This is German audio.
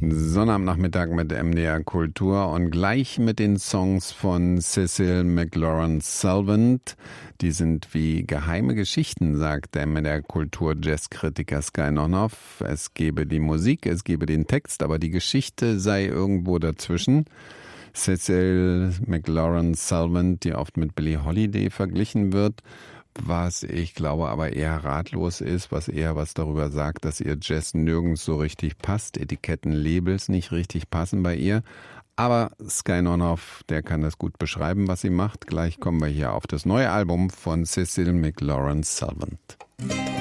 Sonnabendnachmittag mit MDR Kultur und gleich mit den Songs von Cecil McLoran Salvant. Die sind wie geheime Geschichten, sagt der MDR Kultur Jazzkritiker Sky Nonoff. Es gebe die Musik, es gebe den Text, aber die Geschichte sei irgendwo dazwischen. Cecil McLoran Salvant, die oft mit Billie Holiday verglichen wird, was ich glaube aber eher ratlos ist, was darüber sagt, dass ihr Jazz nirgends so richtig passt, Etiketten, Labels nicht richtig passen bei ihr. Aber Sky Nonoff, der kann das gut beschreiben, was sie macht. Gleich kommen wir hier auf das neue Album von Cecil McLoran Salvant.